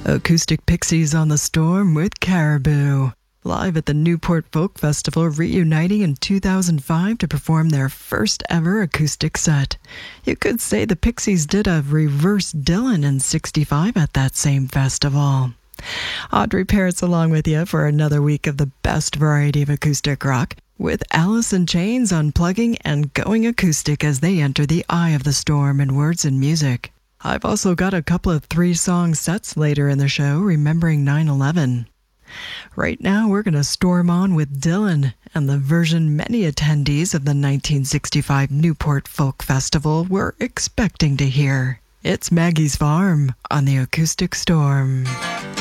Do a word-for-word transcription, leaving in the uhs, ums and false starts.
Acoustic Pixies on the Storm with Caribou. Live at the Newport Folk Festival, reuniting in two thousand five to perform their first ever acoustic set. You could say the Pixies did a reverse Dylan in sixty-five at that same festival. Audrey Parrott's along with you for another week of the best variety of acoustic rock, with Alice in Chains unplugging and going acoustic as they enter the eye of the storm in words and music. I've also got a couple of three-song sets later in the show, remembering nine eleven. Right now, we're going to storm on with Dylan and the version many attendees of the nineteen sixty-five Newport Folk Festival were expecting to hear. It's Maggie's Farm on the Acoustic Storm.